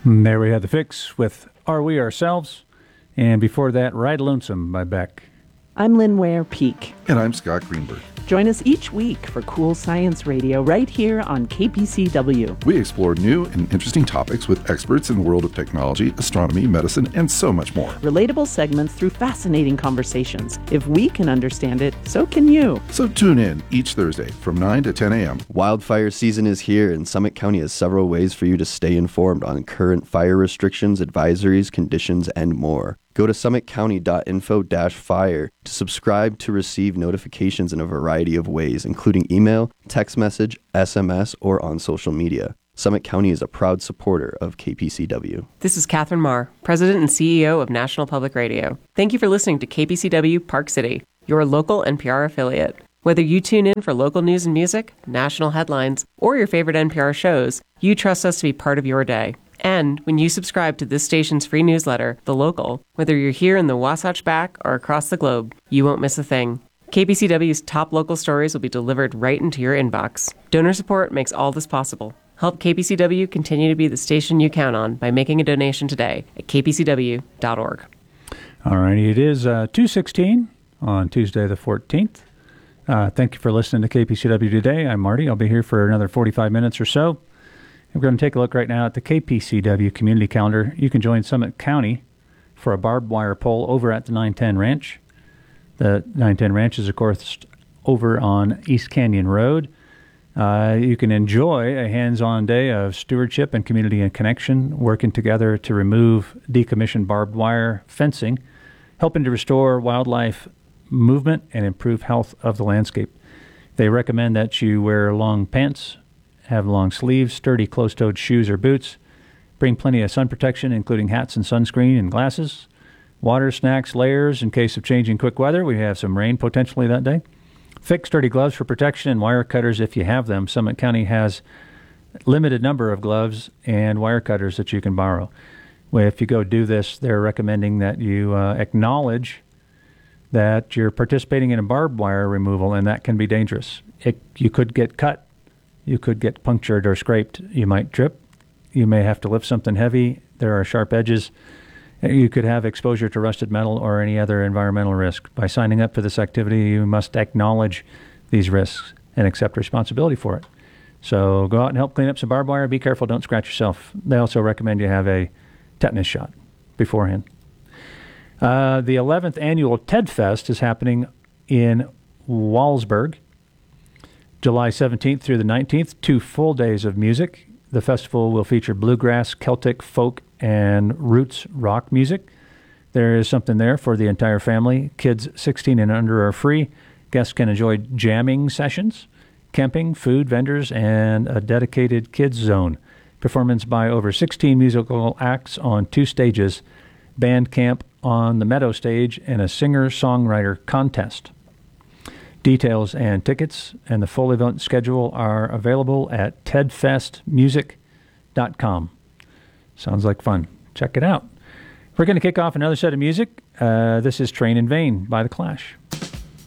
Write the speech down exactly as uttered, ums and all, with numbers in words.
And there we have The Fix with Are We Ourselves? And before that, Ride Lonesome by Beck. I'm Lynn Ware Peak. And I'm Scott Greenberg. Join us each week for Cool Science Radio right here on K P C W. We explore new and interesting topics with experts in the world of technology, astronomy, medicine, and so much more. Relatable segments through fascinating conversations. If we can understand it, so can you. So tune in each Thursday from nine to ten a.m. Wildfire season is here, and Summit County has several ways for you to stay informed on current fire restrictions, advisories, conditions, and more. Go to summit county dot info dash fire to subscribe to receive notifications in a variety of ways, including email, text message, S M S, or on social media. Summit County is a proud supporter of K P C W. This is Catherine Marr, President and C E O of National Public Radio. Thank you for listening to K P C W Park City, your local N P R affiliate. Whether you tune in for local news and music, national headlines, or your favorite N P R shows, you trust us to be part of your day. And when you subscribe to this station's free newsletter, The Local, whether you're here in the Wasatch Back or across the globe, you won't miss a thing. K P C W's top local stories will be delivered right into your inbox. Donor support makes all this possible. Help K P C W continue to be the station you count on by making a donation today at k p c w dot org. All righty, it is uh, two sixteen on Tuesday the fourteenth. Uh, thank you for listening to K P C W today. I'm Marty. I'll be here for another forty-five minutes or so. We're going to take a look right now at the K P C W community calendar. You can join Summit County for a barbed wire pole over at the nine ten Ranch. The nine ten Ranch is, of course, over on East Canyon Road. Uh, you can enjoy a hands-on day of stewardship and community and connection, working together to remove decommissioned barbed wire fencing, helping to restore wildlife movement and improve health of the landscape. They recommend that you wear long pants, have long sleeves, sturdy closed-toed shoes or boots. Bring plenty of sun protection, including hats and sunscreen and glasses. Water, snacks, layers in case of changing quick weather. We have some rain potentially that day. Thick, sturdy gloves for protection and wire cutters if you have them. Summit County has a limited number of gloves and wire cutters that you can borrow. Well, if you go do this, they're recommending that you uh, acknowledge that you're participating in a barbed wire removal, and that can be dangerous. It, you could get cut. You could get punctured or scraped. You might trip. You may have to lift something heavy. There are sharp edges. You could have exposure to rusted metal or any other environmental risk. By signing up for this activity, you must acknowledge these risks and accept responsibility for it. So go out and help clean up some barbed wire. Be careful. Don't scratch yourself. They also recommend you have a tetanus shot beforehand. Uh, the eleventh annual TED Fest is happening in Walsburg, July seventeenth through the nineteenth, two full days of music. The festival will feature bluegrass, Celtic, folk, and roots rock music. There is something there for the entire family. Kids sixteen and under are free. Guests can enjoy jamming sessions, camping, food, vendors, and a dedicated kids zone. Performance by over sixteen musical acts on two stages, band camp on the Meadow stage, and a singer-songwriter contest. Details and tickets and the full event schedule are available at ted fest music dot com. Sounds like fun. Check it out. We're going to kick off another set of music. Uh, this is Train in Vain by The Clash.